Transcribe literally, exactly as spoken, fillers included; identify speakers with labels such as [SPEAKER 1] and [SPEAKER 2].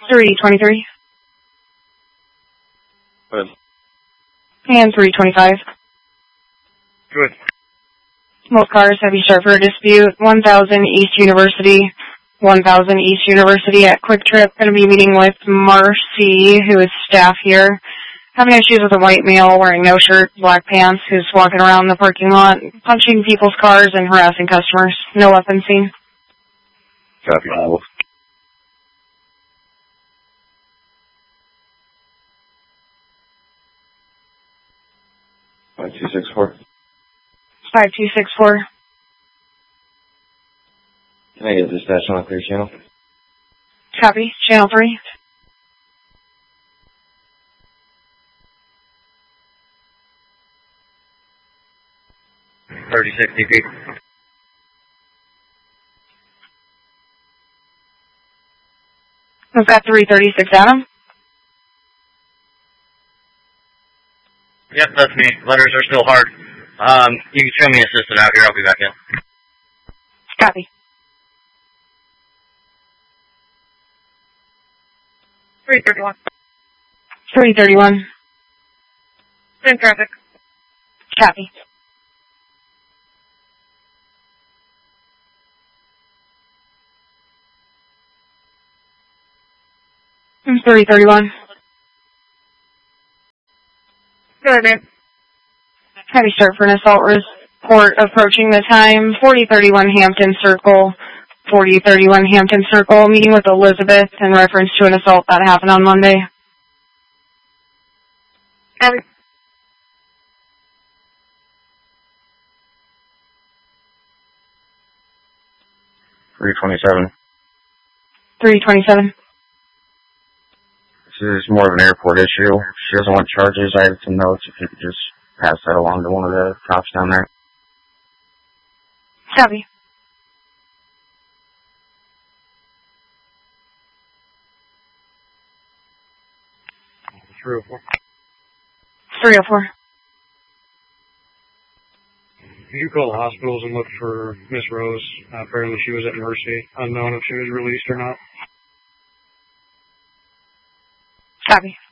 [SPEAKER 1] three twenty-three.
[SPEAKER 2] Good.
[SPEAKER 1] And three twenty-five.
[SPEAKER 2] Good.
[SPEAKER 1] Both cars have you start for a dispute. one thousand East University. one thousand East University at Quick Trip. Going to be meeting with Marcy, who is staff here. Having issues with a white male wearing no shirt, black pants, who's walking around the parking lot, punching people's cars and harassing customers. No weapon seen.
[SPEAKER 2] Copy. Wolf. Five two six four.
[SPEAKER 1] five two six four.
[SPEAKER 2] Can I get dispatch on a clear channel?
[SPEAKER 1] Copy. Channel three.
[SPEAKER 2] thirty sixty feet.
[SPEAKER 1] We've got three thirty-six Adam.
[SPEAKER 3] Yep, that's me. Letters are still hard. Um, you can show me assistant out here. I'll be back in.
[SPEAKER 1] Copy.
[SPEAKER 4] three thirty-one.
[SPEAKER 1] three thirty-one.
[SPEAKER 4] Same traffic.
[SPEAKER 1] Copy. three thirty-one.
[SPEAKER 4] Go ahead, man.
[SPEAKER 1] Heavy start for an assault report approaching the time. forty thirty-one Hampton Circle. forty thirty-one Hampton Circle. Meeting with Elizabeth in reference to an assault that happened on Monday.
[SPEAKER 4] Copy.
[SPEAKER 2] three twenty-seven.
[SPEAKER 1] three twenty-seven.
[SPEAKER 2] This is more of an airport issue. She doesn't want charges. I have some notes. If you could just pass that along to one of the cops down there.
[SPEAKER 1] Copy.
[SPEAKER 2] three oh four.
[SPEAKER 1] three oh four.
[SPEAKER 5] You call the hospitals and look for Miss Rose. Uh, apparently she was at Mercy, unknown if she was released or not.
[SPEAKER 1] Copy.